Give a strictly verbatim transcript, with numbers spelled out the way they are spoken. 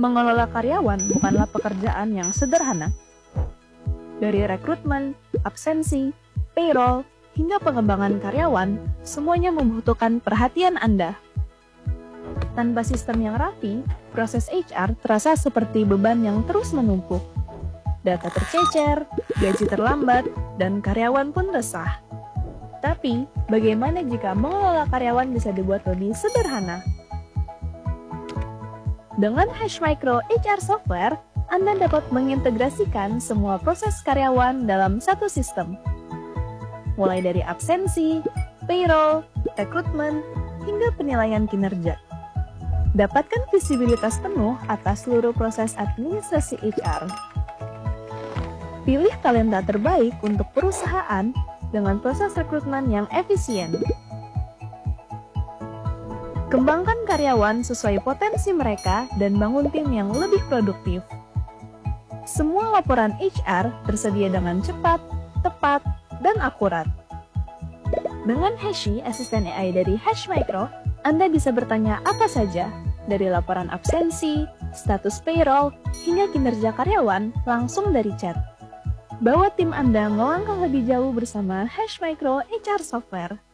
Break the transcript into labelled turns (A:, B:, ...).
A: Mengelola karyawan bukanlah pekerjaan yang sederhana. Dari rekrutmen, absensi, payroll, hingga pengembangan karyawan, semuanya membutuhkan perhatian Anda. Tanpa sistem yang rapi, proses H R terasa seperti beban yang terus menumpuk. Data tercecer, gaji terlambat, dan karyawan pun resah. Tapi, bagaimana jika mengelola karyawan bisa dibuat lebih sederhana? Dengan Hashmicro H R Software, Anda dapat mengintegrasikan semua proses karyawan dalam satu sistem. Mulai dari absensi, payroll, rekrutmen, hingga penilaian kinerja. Dapatkan visibilitas penuh atas seluruh proses administrasi H R. Pilih talenta terbaik untuk perusahaan dengan proses rekrutmen yang efisien. Kembangkan karyawan sesuai potensi mereka dan bangun tim yang lebih produktif. Semua laporan H R tersedia dengan cepat, tepat, dan akurat. Dengan Hashi, asisten A I dari Hashmicro, Anda bisa bertanya apa saja, dari laporan absensi, status payroll, hingga kinerja karyawan langsung dari chat. Bawa tim Anda melangkah lebih jauh bersama Hashmicro H R Software.